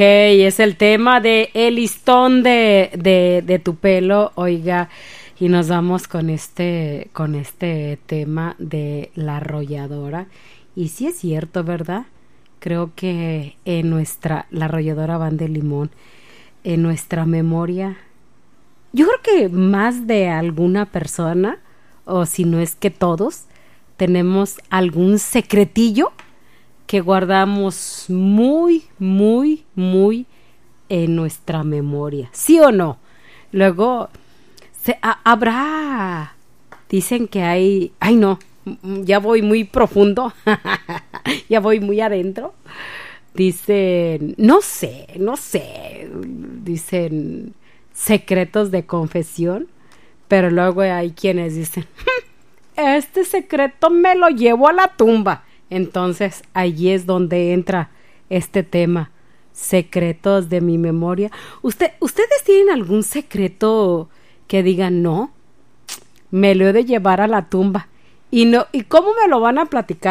Es el tema de el listón de tu pelo, oiga, y nos vamos con este tema de la arrolladora. Y sí es cierto, ¿verdad? Creo que la arrolladora Van de Limón, en nuestra memoria, yo creo que más de alguna persona, o si no es que todos, tenemos algún secretillo que guardamos muy, muy, muy en nuestra memoria. ¿Sí o no? Luego, habrá, dicen que hay, ay no, ya voy muy profundo, ya voy muy adentro. Dicen, no sé, dicen secretos de confesión, pero luego hay quienes dicen, este secreto me lo llevo a la tumba. Entonces allí es donde entra este tema, secretos de mi memoria. ¿Ustedes tienen algún secreto que digan, no, me lo he de llevar a la tumba? Y no, ¿y cómo me lo van a platicar?